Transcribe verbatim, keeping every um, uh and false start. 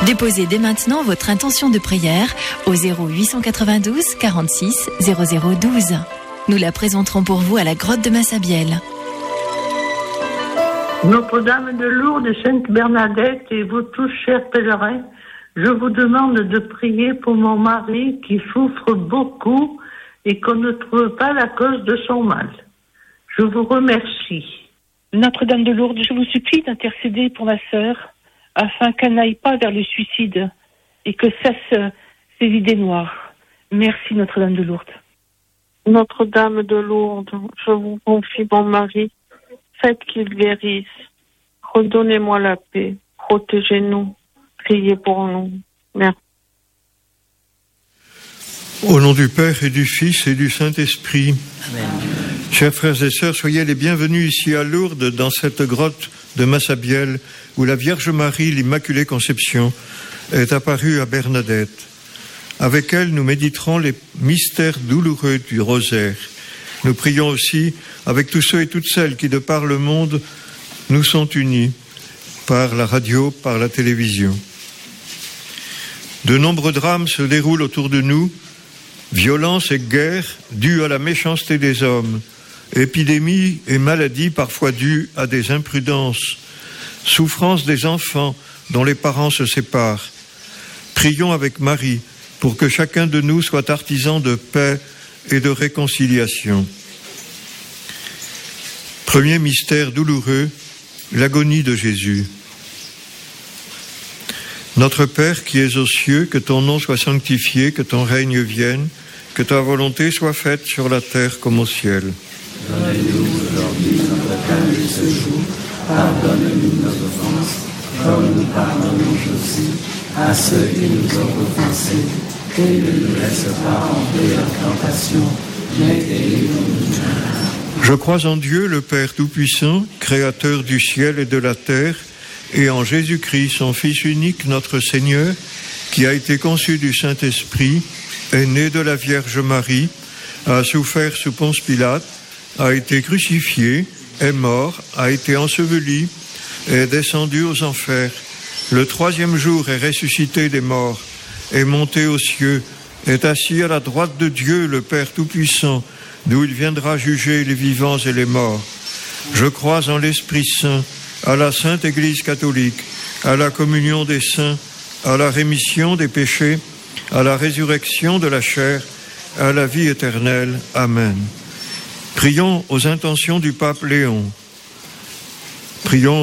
Déposez dès maintenant votre intention de prière au zéro huit cent quatre-vingt-douze quarante-six zéro zéro douze. Nous la présenterons pour vous à la grotte de Massabielle. Notre-Dame de Lourdes, Sainte Bernadette et vous tous, chers pèlerins, je vous demande de prier pour mon mari qui souffre beaucoup et qu'on ne trouve pas la cause de son mal. Je vous remercie. Notre-Dame de Lourdes, je vous supplie d'intercéder pour ma sœur afin qu'elle n'aille pas vers le suicide et que cesse ses idées noires. Merci Notre-Dame de Lourdes. Notre-Dame de Lourdes, je vous confie mon mari. Faites qu'il guérisse. Redonnez-moi la paix. Protégez-nous. Priez pour nous. Merci. Au nom du Père et du Fils et du Saint-Esprit. Amen. Chers frères et sœurs, soyez les bienvenus ici à Lourdes, dans cette grotte de Massabielle, où la Vierge Marie, l'Immaculée Conception, est apparue à Bernadette. Avec elle, nous méditerons les mystères douloureux du rosaire. Nous prions aussi avec tous ceux et toutes celles qui, de par le monde, nous sont unis, par la radio, par la télévision. De nombreux drames se déroulent autour de nous, violences et guerres dues à la méchanceté des hommes, épidémies et maladies parfois dues à des imprudences, souffrances des enfants dont les parents se séparent. Prions avec Marie pour que chacun de nous soit artisan de paix et de réconciliation. Premier mystère douloureux, l'agonie de Jésus. Notre Père qui es aux cieux, que ton nom soit sanctifié, que ton règne vienne, que ta volonté soit faite sur la terre comme au ciel. Donne-nous aujourd'hui notre pain de ce jour. Pardonne-nous nos offenses, comme nous pardonnons aussi à ceux qui nous ont offensés. Et ne nous laisse pas entrer en tentation, mais délivre-nous du mal. Je crois en Dieu, le Père Tout-Puissant, Créateur du ciel et de la terre, et en Jésus-Christ, son Fils unique, notre Seigneur, qui a été conçu du Saint-Esprit, est né de la Vierge Marie, a souffert sous Ponce Pilate, a été crucifié, est mort, a été enseveli, est descendu aux enfers. Le troisième jour est ressuscité des morts, est monté aux cieux, est assis à la droite de Dieu, le Père Tout-Puissant, d'où il viendra juger les vivants et les morts. Je crois en l'Esprit Saint, à la Sainte Église catholique, à la communion des saints, à la rémission des péchés, à la résurrection de la chair, à la vie éternelle. Amen. Prions aux intentions du pape Léon. Prions